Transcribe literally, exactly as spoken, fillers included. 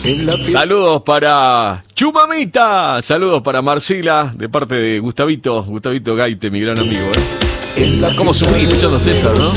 Saludos para Chumamita. Saludos para Marcela, de parte de Gustavito, Gustavito Gaite, mi gran amigo, ¿eh? ¿Cómo subí escuchando a César, no?